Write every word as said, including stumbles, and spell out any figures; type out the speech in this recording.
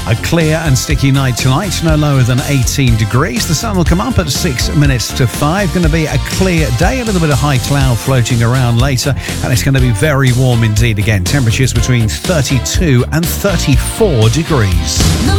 A clear and sticky night tonight, no lower than eighteen degrees. The sun will come up at six minutes to five. Going to be a clear day, a little bit of high cloud floating around later, and it's going to be very warm indeed again. Temperatures between thirty-two and thirty-four degrees.